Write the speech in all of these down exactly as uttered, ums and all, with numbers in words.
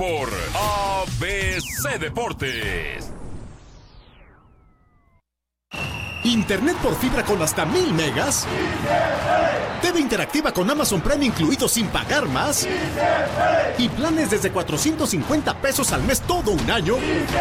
por A B C Deportes. Internet por fibra con hasta mil megas. T V interactiva con Amazon Prime incluido sin pagar más. Y planes desde cuatrocientos cincuenta pesos al mes todo un año.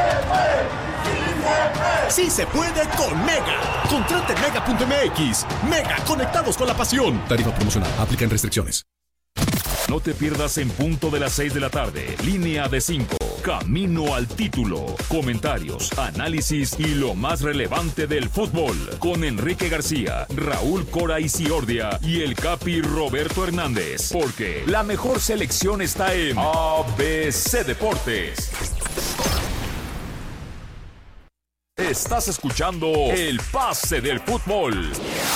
Sí se puede con Mega. Contrate mega punto m x. Mega, conectados con la pasión. Tarifa promocional. Aplican restricciones. No te pierdas en punto de las seis de la tarde. Línea de cinco. Camino al título. Comentarios, análisis y lo más relevante del fútbol. Con Enrique García, Raúl Cora Isiordia y el Capi Roberto Hernández. Porque la mejor selección está en A B C Deportes. Estás escuchando el pase del fútbol.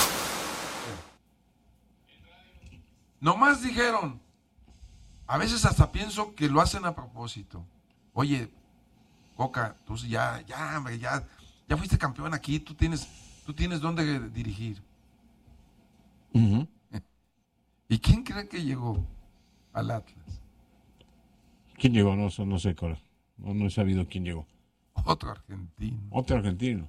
Nomás dijeron. A veces hasta pienso que lo hacen a propósito. Oye, Coca, tú ya, ya, ya, ya fuiste campeón aquí, tú tienes, tú tienes dónde dirigir. Uh-huh. ¿Y quién cree que llegó al Atlas? ¿Quién llegó? No, no sé, Cora. No, no he sabido quién llegó. Otro argentino. Otro argentino.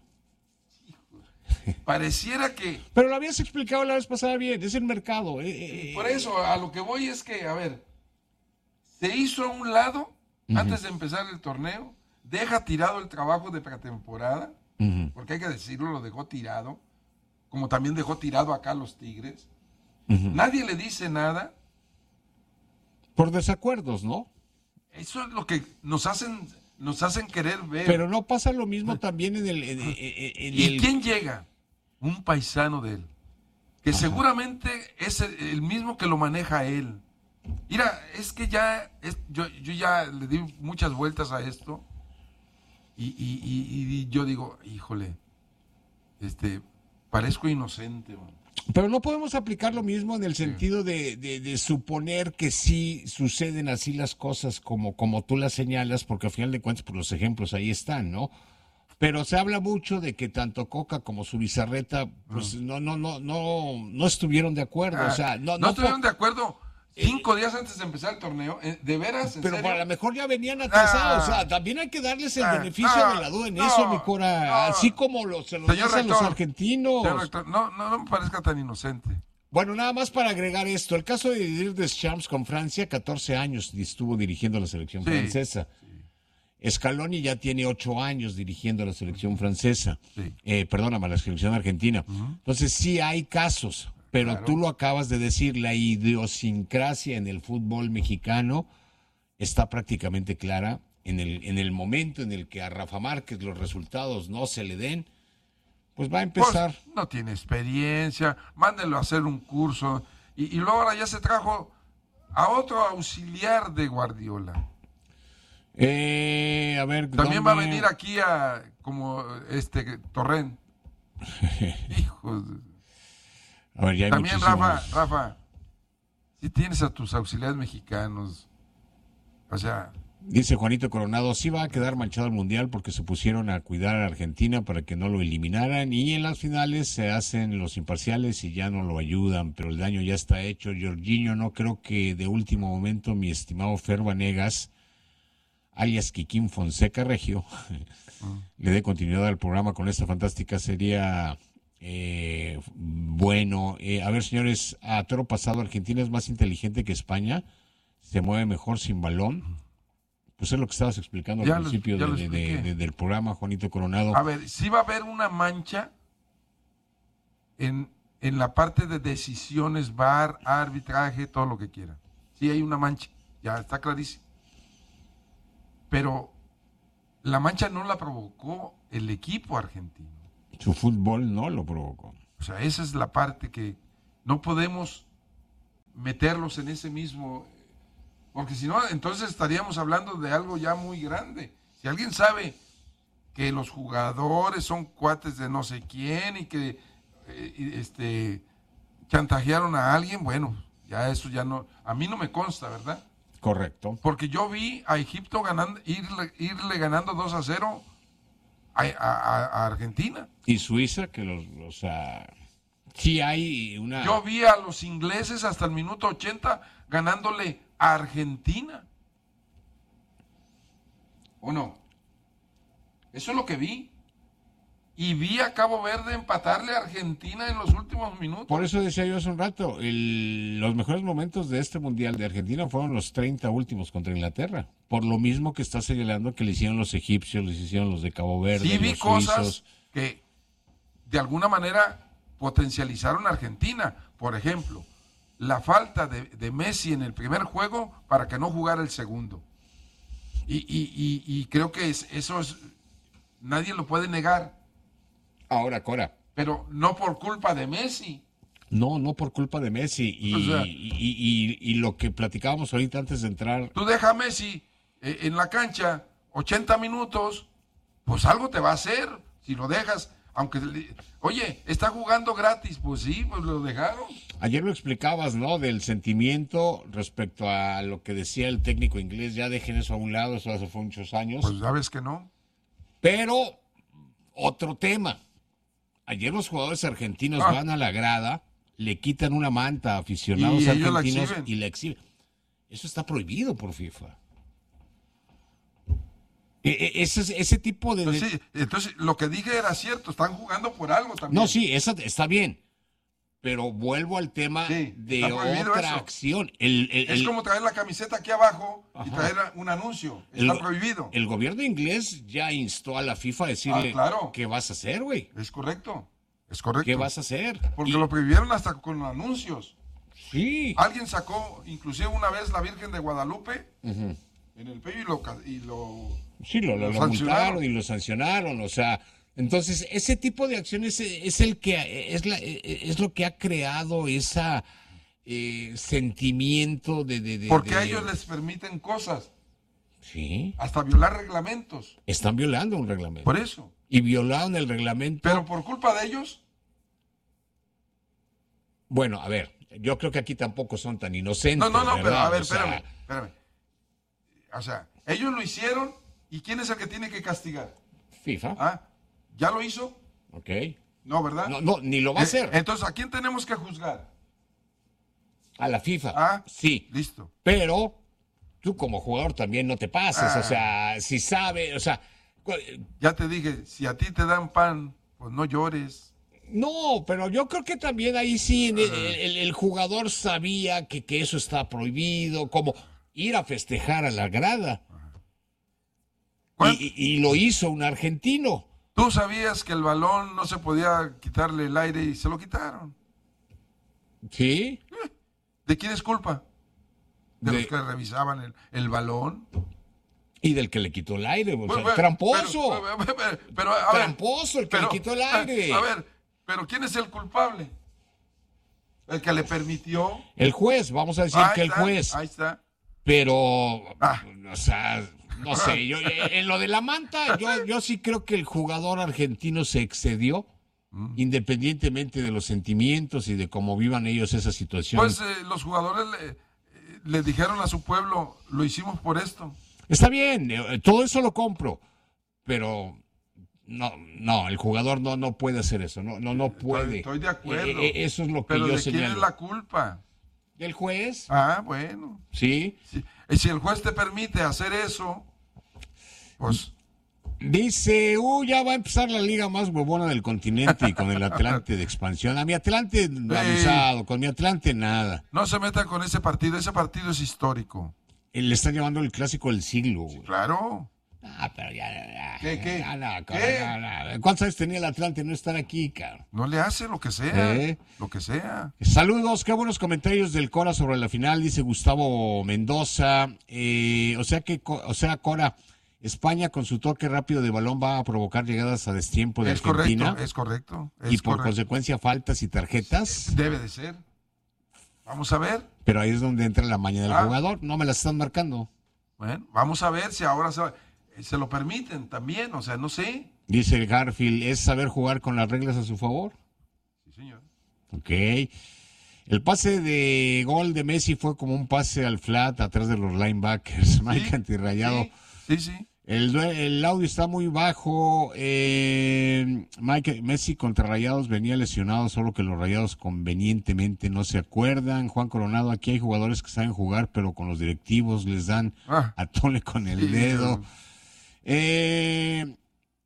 Pareciera que... Pero lo habías explicado la vez pasada bien, es el mercado. Eh, eh, por eso, a lo que voy es que, a ver, se hizo a un lado, uh-huh, antes de empezar el torneo, deja tirado el trabajo de pretemporada, uh-huh, porque hay que decirlo, lo dejó tirado, como también dejó tirado acá a los Tigres. Uh-huh. Nadie le dice nada. Por desacuerdos, ¿no? Eso es lo que nos hacen, nos hacen querer ver. Pero no pasa lo mismo también en el... En, en, en ¿Y el... quién llega? Un paisano de él, que uh-huh, seguramente es el, el mismo que lo maneja él. Mira, es que ya, es, yo, yo ya le di muchas vueltas a esto y, y, y, y yo digo, híjole, este, parezco inocente, man. Pero no podemos aplicar lo mismo en el sentido de, de, de suponer que sí suceden así las cosas como, como tú las señalas, porque al final de cuentas, pues los ejemplos ahí están, ¿no? Pero se habla mucho de que tanto Coca como su Bizarreta, pues no, no, no, no, no estuvieron de acuerdo, ah, o sea, no, no, no estuvieron po- de acuerdo. Cinco días antes de empezar el torneo, ¿de veras? ¿En Pero serio? a lo mejor ya venían atrasados, ah, o sea, también hay que darles el ah, beneficio ah, de la duda en no, eso, mi Cora, no, así como los, se los dicen los argentinos. Rector, no, no, no me parezca tan inocente. Bueno, nada más para agregar esto, el caso de Didier Deschamps con Francia, catorce años estuvo dirigiendo la selección sí, francesa. Sí. Scaloni ya tiene ocho años dirigiendo la selección francesa, sí. eh, perdóname, la selección argentina. Uh-huh. Entonces sí hay casos. Pero claro, tú lo acabas de decir, la idiosincrasia en el fútbol mexicano está prácticamente clara. En el, en el momento en el que a Rafa Márquez los resultados no se le den, pues va a empezar. Pues no tiene experiencia, mándenlo a hacer un curso. Y, y luego ahora ya se trajo a otro auxiliar de Guardiola. Eh, a ver, también ¿dónde? va a venir aquí a como este Torrent. Hijos de... A ver, ya hay también, muchísimos... Rafa, Rafa, si tienes a tus auxiliares mexicanos, o sea... Dice Juanito Coronado, sí va a quedar manchado el Mundial porque se pusieron a cuidar a Argentina para que no lo eliminaran y en las finales se hacen los imparciales y ya no lo ayudan, pero el daño ya está hecho. Jorginho, no creo que de último momento mi estimado Fer Vanegas, alias Kikín Fonseca Regio, uh-huh, le dé continuidad al programa con esta fantástica serie... Eh, bueno, eh, a ver señores, a toro pasado, Argentina es más inteligente que España, se mueve mejor sin balón, pues es lo que estabas explicando al ya principio lo, de, de, de, del programa, Juanito Coronado. A ver, sí va a haber una mancha en, en la parte de decisiones, V A R, arbitraje, todo lo que quieran. Sí hay una mancha, ya está clarísimo. Pero la mancha no la provocó el equipo argentino. Su fútbol no lo provocó. O sea, esa es la parte que no podemos meterlos en ese mismo... Porque si no, entonces estaríamos hablando de algo ya muy grande. Si alguien sabe que los jugadores son cuates de no sé quién y que eh, este, chantajearon a alguien, bueno, ya eso ya no... A mí no me consta, ¿verdad? Correcto. Porque yo vi a Egipto ganando, irle, irle ganando dos a cero a, a, a Argentina. Y Suiza, que los, los uh, sí hay una... Yo vi a los ingleses hasta el minuto ochenta ganándole a Argentina. ¿O no? Eso es lo que vi. Y vi a Cabo Verde empatarle a Argentina en los últimos minutos. Por eso decía yo hace un rato, el, los mejores momentos de este Mundial de Argentina fueron los treinta últimos contra Inglaterra. Por lo mismo que está señalando que le hicieron los egipcios, les hicieron los de Cabo Verde, Sí vi los cosas suizos. que de alguna manera potencializaron a Argentina. Por ejemplo, la falta de, de Messi en el primer juego para que no jugara el segundo. Y, y, y, y creo que es, eso es, nadie lo puede negar. Ahora, Cora. Pero no por culpa de Messi. No, no por culpa de Messi. Y, O sea, y, y, y lo que platicábamos ahorita antes de entrar. Tú deja a Messi eh, en la cancha ochenta minutos, pues algo te va a hacer si lo dejas. Aunque, oye, está jugando gratis, pues sí, pues lo dejaron. Ayer lo explicabas, ¿no? Del sentimiento respecto a lo que decía el técnico inglés. Ya dejen eso a un lado, eso hace fue muchos años. Pues sabes que no. Pero, otro tema. Ayer los jugadores argentinos Ah. van a la grada, le quitan una manta a aficionados Y ellos la argentinos exhiben. y la exhiben. Eso está prohibido por FIFA. E- e- ese, ese tipo de... Entonces, sí, entonces, lo que dije era cierto, están jugando por algo también. No, sí, esa está bien. Pero vuelvo al tema Sí, de está prohibido otra eso. acción. El, el- Es el- como traer la camiseta aquí abajo y Ajá. traer un anuncio. el- Está prohibido. El gobierno inglés ya instó a la FIFA a decirle, Ah, claro. ¿qué vas a hacer, güey? Es correcto. Es correcto. ¿Qué vas a hacer? Porque Y- lo prohibieron hasta con anuncios. Sí. Alguien sacó, inclusive una vez, la Virgen de Guadalupe Ujú. en el pecho y lo, ca- y lo Sí, lo, lo, Lo lo sancionaron. multaron y lo sancionaron, o sea, entonces ese tipo de acciones es el que es la es lo que ha creado esa eh, sentimiento de, de, de porque de- a ellos les permiten cosas, sí, hasta violar reglamentos. están violando un reglamento Por eso. y violaron el reglamento. Pero por culpa de ellos, Bueno, a ver, yo creo que aquí tampoco son tan inocentes. no, no, no, pero ¿verdad? a ver, O sea, espérame, espérame. O sea, ellos lo hicieron y ¿quién es el que tiene que castigar? FIFA, ¿Ah? ¿Ya lo hizo? ok. No, ¿verdad? No, no, ni lo va a Eh, hacer. Entonces, ¿a quién tenemos que juzgar? A la FIFA, Ah, sí. listo. Pero tú como jugador también no te pases, Ah. o sea, si sabe, o sea, cu- Ya te dije, si a ti te dan pan, pues no llores. no, pero yo creo que también ahí sí el, el- el jugador sabía que, que eso está prohibido, como ir a festejar a la grada. ¿Cuál? Y, y- y lo hizo un argentino. Tú sabías que el balón no se podía quitarle el aire y se lo quitaron. ¿Sí? ¿De quién es culpa? ¿De, De- los que revisaban el, el balón? Y del que le quitó el aire, o sea, Bueno, bueno, tramposo. Pero, pero, pero, pero, a ver, Tramposo, el que le quitó el aire. A ver, pero ¿quién es el culpable? El que le permitió. El juez, vamos a decir Ahí que el está, juez. Ahí está. Pero, Ah. o sea, no sé, yo, en lo de la manta, yo, yo sí creo que el jugador argentino se excedió, Mm. independientemente de los sentimientos y de cómo vivan ellos esa situación. Pues eh, los jugadores le, eh, le dijeron a su pueblo, lo hicimos por esto. Está bien, eh, todo eso lo compro, pero no, no, el jugador no, no puede hacer eso, no, no, no puede. Estoy de acuerdo. Eh, eh, eso es lo que Pero yo ¿de quién señalo. es la culpa? ¿El juez? Ah, bueno. Sí. Si, y si el juez te permite hacer eso, pues Dice, uh, ya va a empezar la liga más huevona del continente y con el Atlante de expansión. A mi Atlante avisado, con mi Atlante nada. no se metan con ese partido. Ese partido es histórico. Eh, Le están llamando el clásico del siglo, güey. Claro. Ah, pero ya, ya. ¿Qué, qué? ya, no, ¿Qué? cabrón, no, no. ¿Cuántos años tenía el Atlante no estar aquí, cabrón? No le hace lo que sea. ¿Eh? Lo que sea. Saludos, qué buenos comentarios del Cora sobre la final, dice Gustavo Mendoza. Eh, o sea que, co- o sea, Cora, España con su toque rápido de balón va a provocar llegadas a destiempo de Es Argentina correcto, es correcto. Es y por correcto. consecuencia faltas y tarjetas. Debe de ser. Vamos a ver. Pero ahí es donde entra la maña del Ah. jugador. No me las están marcando. Bueno, vamos a ver si ahora se, se lo permiten también. O sea, no sé. Dice el Garfield, ¿es saber jugar con las reglas a su favor? Sí, señor. Ok. El pase de gol de Messi fue como un pase al flat atrás de los linebackers. Mike Sí, antirrayado. Sí, sí. sí. El, due- el audio está muy bajo. Eh, Mike, Messi contra Rayados venía lesionado, solo que los Rayados convenientemente no se acuerdan. Juan Coronado, aquí hay jugadores que saben jugar, pero con los directivos les dan Ah. a tole con el Sí, dedo. Eh,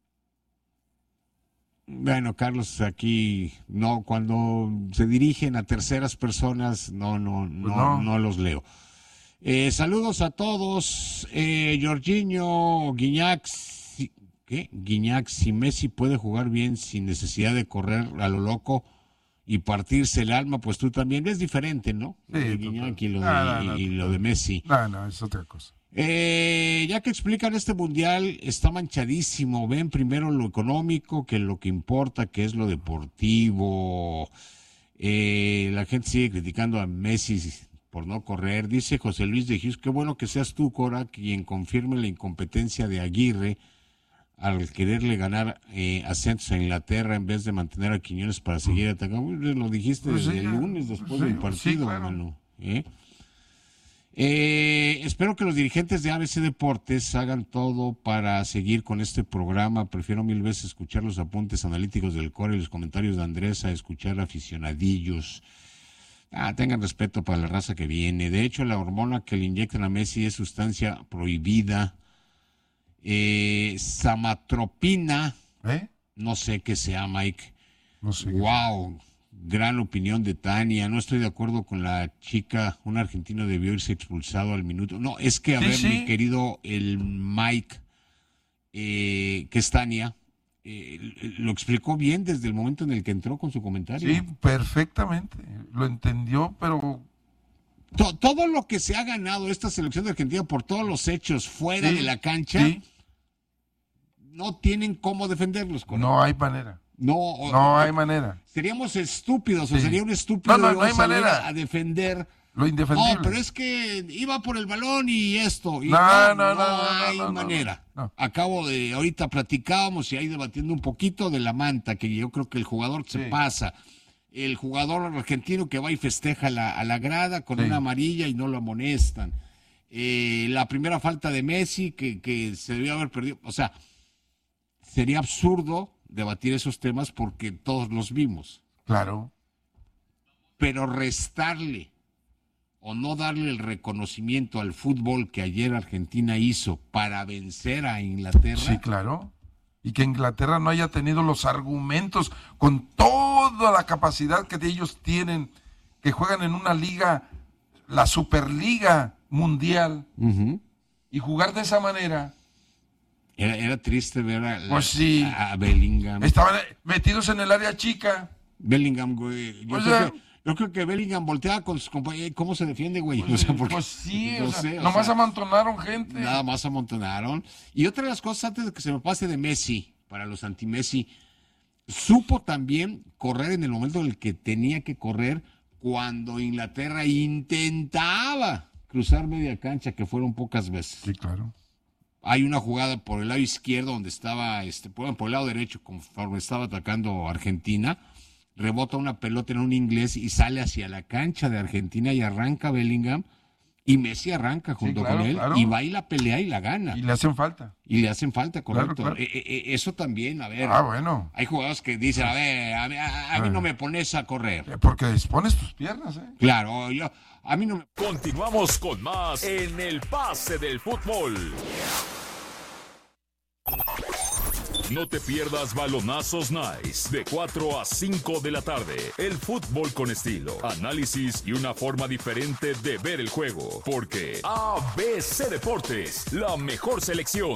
bueno, Carlos, aquí no, cuando se dirigen a terceras personas, no, no, no, Pues no. no los leo. Eh, saludos a todos. Eh, Jorginho, Guiñac, si, ¿qué? Guiñac, si Messi puede jugar bien sin necesidad de correr a lo loco y partirse el alma, pues tú también. Es diferente, ¿no? Sí, Lo de Guiñac y lo de, no, no, no, y lo de Messi. No, no, es otra cosa. Eh, ya que explican este mundial, está manchadísimo. Ven primero lo económico que lo que importa, que es lo deportivo. Eh, la gente sigue criticando a Messi por no correr. Dice José Luis de Hughes, qué bueno que seas tú, Cora, quien confirme la incompetencia de Aguirre al quererle ganar eh, acentos a Inglaterra en vez de mantener a Quiñones para seguir atacando. Lo dijiste Pues desde sí, el ya. lunes después Sí, del sí, partido, claro. mano. ¿Eh? Eh, espero que los dirigentes de A B C Deportes hagan todo para seguir con este programa. Prefiero mil veces escuchar los apuntes analíticos del Core y los comentarios de Andrés a escuchar aficionadillos. Ah, tengan respeto para la raza que viene. De hecho, la hormona que le inyectan a Messi es sustancia prohibida. Eh, samatropina, ¿Eh? no sé qué sea, Mike. No sé. Wow, gran opinión de Tania. No estoy de acuerdo con la chica. Un argentino debió irse expulsado al minuto. No, es que, a Sí, ver, sí. mi querido el Mike, eh, que es Tania, eh, lo explicó bien desde el momento en el que entró con su comentario. Sí, perfectamente. Lo entendió, pero To- todo lo que se ha ganado esta selección de Argentina por todos los hechos fuera Sí, de la cancha, sí, no tienen cómo defenderlos. Cora. no hay manera. No, o- No o- hay manera. seríamos estúpidos, o Sí. sería un estúpido No, no, yo no hay salir manera. a defender. Lo indefendible. No, pero es que iba por el balón y esto. Y No, no, no, no, no no, hay no, no, manera. no, no. Acabo de, ahorita platicábamos y ahí debatiendo un poquito de la manta, que yo creo que el jugador se Sí. pasa. El jugador argentino que va y festeja a la, a la grada con Sí. una amarilla y no lo amonestan. Eh, la primera falta de Messi que, que se debió haber perdido. O sea, sería absurdo debatir esos temas porque todos los vimos. Claro. Pero restarle o no darle el reconocimiento al fútbol que ayer Argentina hizo para vencer a Inglaterra. Sí, claro. Y que Inglaterra no haya tenido los argumentos con toda la capacidad que ellos tienen, que juegan en una liga, la Superliga Mundial, Ujú. y jugar de esa manera. Era, era triste ver a, la- Pues sí. a Bellingham. Estaban metidos en el área chica. Bellingham, güey. Yo, O creo sea- que, yo creo que Bellingham volteaba con sus compañeros. ¿Ccómo se defiende, güey? O sea, porque- Pues sí, no o sea, sé, o nomás sea, amontonaron gente. Nada más amontonaron. Y otra de las cosas, antes de que se me pase de Messi, para los anti-Messi, supo también correr en el momento en el que tenía que correr cuando Inglaterra intentaba cruzar media cancha, que fueron pocas veces. Sí, claro. Hay una jugada por el lado izquierdo donde estaba, este, por por el lado derecho, conforme estaba atacando Argentina, rebota una pelota en un inglés y sale hacia la cancha de Argentina y arranca Bellingham. Y Messi arranca junto claro, con él claro. y va y la pelea y la gana. Y le hacen falta. Y le hacen falta, correcto. Claro, claro. E- e- e- eso también, a ver. Ah, bueno. Hay jugadores que dicen, a ver, a, mí- a- a mí no me pones a correr. Eh, Porque dispones tus piernas, ¿eh? Claro, yo, a mí no me... Continuamos con más en el pase del fútbol. No te pierdas Balonazos Nice de cuatro a cinco de la tarde. El fútbol con estilo, análisis y una forma diferente de ver el juego. Porque A B C Deportes, la mejor selección.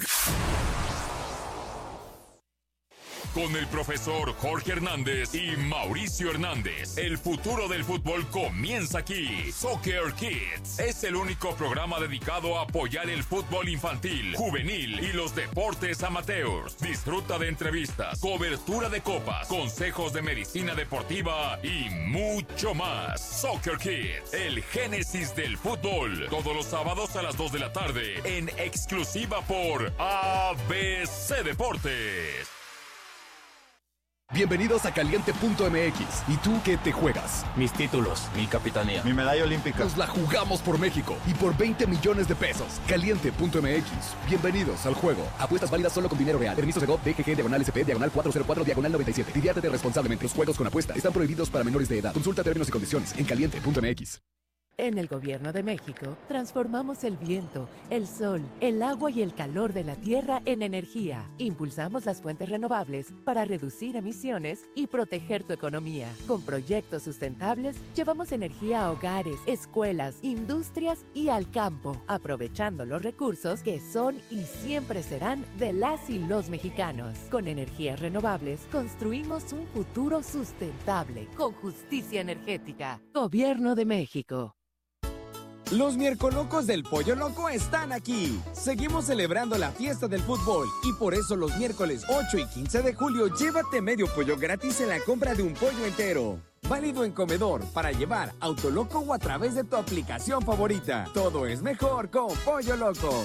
Con el profesor Jorge Hernández y Mauricio Hernández. El futuro del fútbol comienza aquí. Soccer Kids es el único programa dedicado a apoyar el fútbol infantil, juvenil y los deportes amateurs. Disfruta de entrevistas, cobertura de copas, consejos de medicina deportiva y mucho más. Soccer Kids, el génesis del fútbol. Todos los sábados a las dos de la tarde en exclusiva por A B C Deportes. Bienvenidos a Caliente punto M X. ¿Y tú qué te juegas? Mis títulos, mi capitanía. Mi medalla olímpica. Nos la jugamos por México y por veinte millones de pesos. Caliente punto M X. Bienvenidos al juego. Apuestas válidas solo con dinero real. Permiso de G O V, D G G, diagonal S P, diagonal cuatrocientos cuatro, diagonal noventa y siete. Diviértete responsablemente. Los juegos con apuesta están prohibidos para menores de edad. Consulta términos y condiciones en Caliente punto M X. En el Gobierno de México, transformamos el viento, el sol, el agua y el calor de la tierra en energía. Impulsamos las fuentes renovables para reducir emisiones y proteger tu economía. Con proyectos sustentables, llevamos energía a hogares, escuelas, industrias y al campo, aprovechando los recursos que son y siempre serán de las y los mexicanos. Con energías renovables, construimos un futuro sustentable, con justicia energética. Gobierno de México. Los Miercolocos del Pollo Loco están aquí. Seguimos celebrando la fiesta del fútbol y por eso los miércoles ocho y quince de julio llévate medio pollo gratis en la compra de un pollo entero. Válido en comedor, para llevar, Autoloco o a través de tu aplicación favorita. Todo es mejor con Pollo Loco.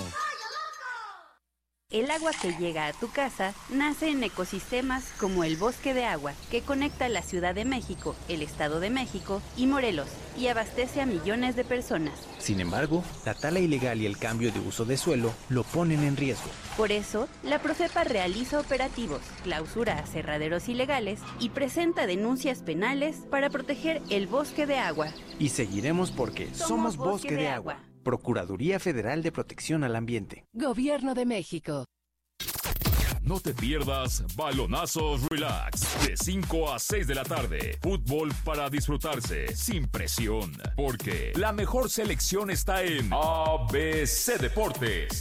El agua que llega a tu casa nace en ecosistemas como el Bosque de Agua, que conecta la Ciudad de México, el Estado de México y Morelos, y abastece a millones de personas. Sin embargo, la tala ilegal y el cambio de uso de suelo lo ponen en riesgo. Por eso, la Profepa realiza operativos, clausura aserraderos ilegales y presenta denuncias penales para proteger el Bosque de Agua. Y seguiremos porque somos, somos Bosque, Bosque de, de Agua. Agua. Procuraduría Federal de Protección al Ambiente. Gobierno de México. No te pierdas Balonazos Relax, de cinco a seis de la tarde. Fútbol para disfrutarse, sin presión. Porque la mejor selección está en A B C Deportes.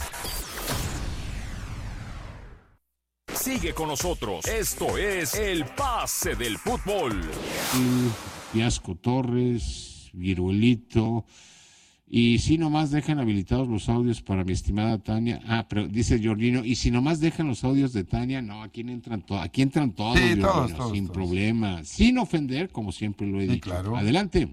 Sigue con nosotros. Esto es El Pase del Fútbol. Fiasco Torres, Viruelito... Y si nomás dejan habilitados los audios para mi estimada Tania. Ah, pero dice Giorgino, y si nomás dejan los audios de Tania, no, aquí entran, to- aquí entran todos, sí, Giorgino, todos, todos sin todos. problema, sin ofender, como siempre lo he sí, dicho. Claro. Adelante.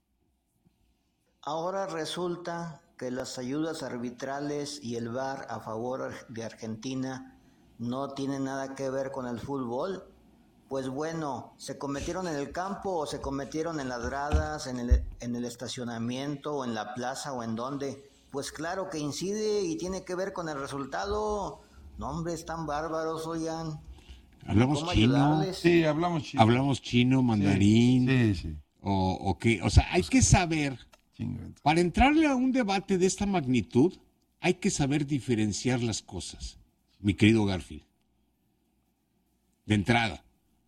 Ahora resulta que las ayudas arbitrales y el V A R a favor de Argentina no tienen nada que ver con el fútbol. Pues bueno, ¿se cometieron en el campo o se cometieron en las gradas, en el, en el estacionamiento o en la plaza o en dónde? Pues claro que incide y tiene que ver con el resultado. No, hombre, están bárbaros, oigan. ¿Hablamos ¿Cómo chino? ayudarles? Sí, hablamos chino. ¿Hablamos chino, mandarín? Sí, sí. sí. O, o qué? O sea, hay que saber, para entrarle a un debate de esta magnitud, hay que saber diferenciar las cosas, mi querido Garfield. De entrada.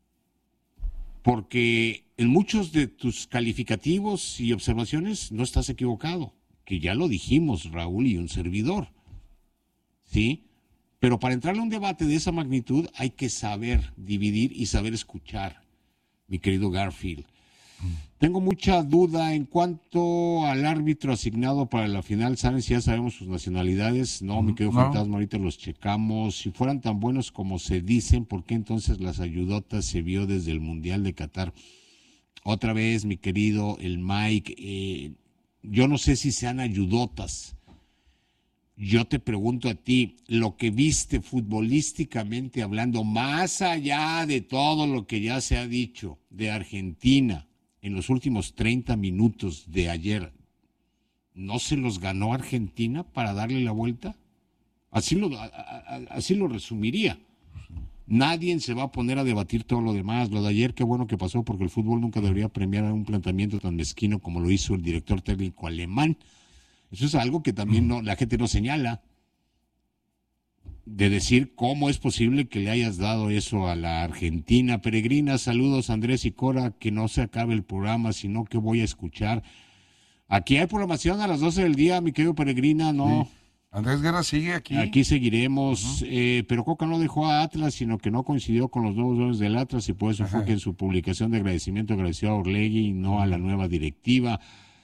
Porque en muchos de tus calificativos y observaciones no estás equivocado, que ya lo dijimos, Raúl y un servidor, ¿sí? Pero para entrar a un debate de esa magnitud hay que saber dividir y saber escuchar, mi querido Garfield. Tengo mucha duda en cuanto al árbitro asignado para la final. ¿Saben si ya sabemos sus nacionalidades? No, mi querido no. Fantasma, ahorita los checamos. Si fueran tan buenos como se dicen, ¿por qué entonces las ayudotas se vio desde el Mundial de Qatar? Otra vez, mi querido, el Mike, eh, yo no sé si sean ayudotas. Yo te pregunto a ti, lo que viste futbolísticamente hablando, más allá de todo lo que ya se ha dicho de Argentina, en los últimos treinta minutos de ayer, ¿no se los ganó Argentina para darle la vuelta? Así lo, a, a, así lo resumiría. Nadie se va a poner a debatir todo lo demás. Lo de ayer, qué bueno que pasó, porque el fútbol nunca debería premiar a un planteamiento tan mezquino como lo hizo el director técnico alemán. Eso es algo que también no, la gente no señala. De decir cómo es posible que le hayas dado eso a la Argentina. Peregrina, saludos Andrés y Cora, que no se acabe el programa, sino que voy a escuchar. Aquí hay programación a las doce del día, mi querido Peregrina, ¿no? Sí. Andrés Guerra sigue aquí. Aquí seguiremos, uh-huh. eh, pero Coca no dejó a Atlas, sino que no coincidió con los nuevos dueños del Atlas, y por eso Ajá. fue que en su publicación de agradecimiento agradeció a Orlegui y no a la nueva directiva.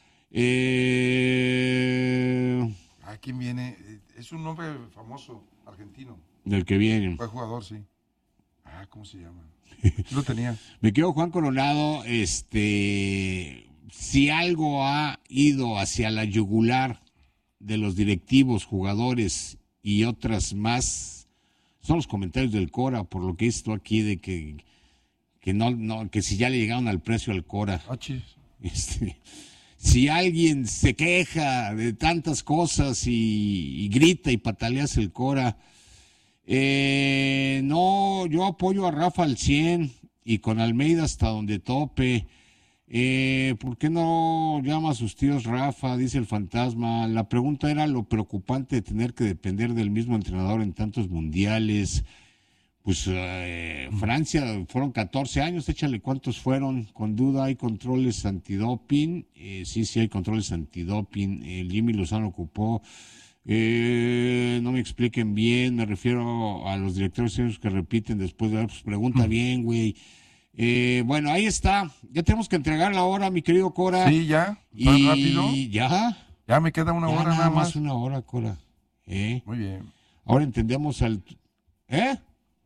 Eh... ¿A quién viene? Es un nombre famoso. Argentino. Del que viene. Fue jugador, sí. Ah, ¿cómo se llama? Lo tenía. Me quedo Juan Coronado, este, si algo ha ido hacia la yugular de los directivos, jugadores y otras más, son los comentarios del Cora, por lo que esto aquí de que, que no, no, que si ya le llegaron al precio al Cora. Ah, chis. Este, si alguien se queja de tantas cosas y, y grita y pataleas el Cora, eh, no, yo apoyo a Rafa al cien y con Almeida hasta donde tope. Eh, ¿Por qué no llama a sus tíos Rafa? Dice el fantasma. La pregunta era lo preocupante de tener que depender del mismo entrenador en tantos mundiales. Pues eh, Francia fueron catorce años, échale cuántos fueron. Con duda hay controles antidoping. Eh, sí, sí hay controles antidoping. El Jimmy Lozano ocupó. Eh, no me expliquen bien, me refiero a los directores que repiten después de ver, pues pregunta bien, güey. Eh, bueno, ahí está. Ya tenemos que entregar la hora, mi querido Cora. Sí, ya. ¿Tan y... rápido? Ya. Ya me queda una ya hora nada, nada más. más. Una hora, Cora. ¿Eh? Muy bien. Ahora entendemos al... ¿Eh?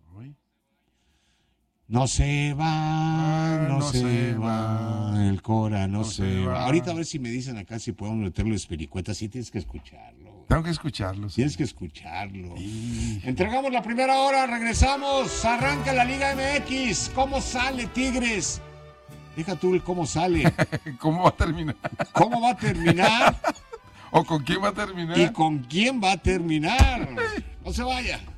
No se va, ah, no, no se, se va. va, el Cora no, no se, se va. va. Ahorita a ver si me dicen acá si podemos meterles pericuetas, sí tienes que escucharlo. Güey. Tengo que escucharlo. Sí. Tienes que escucharlo. Sí. Entregamos la primera hora, regresamos, arranca la Liga M X, ¿cómo sale Tigres? Deja tú el cómo sale. ¿Cómo va a terminar? ¿Cómo va a terminar? ¿O con quién va a terminar? ¿Y con quién va a terminar? No se vaya.